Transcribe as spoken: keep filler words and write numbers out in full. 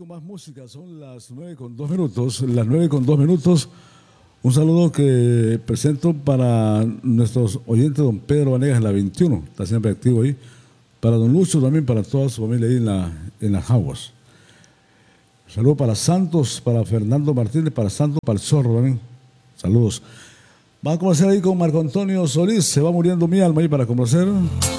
más música, son las nueve con dos minutos, las nueve con dos minutos. Un saludo que presento para nuestros oyentes, don Pedro Vanegas en la veintiuno, está siempre activo ahí. Para don Lucho también, para toda su familia ahí en, la, en las Aguas. Saludo para Santos, para Fernando Martínez, para Santos, para el Zorro también. Saludos. Vamos a comenzar ahí con Marco Antonio Solís, se va muriendo mi alma ahí para conocer.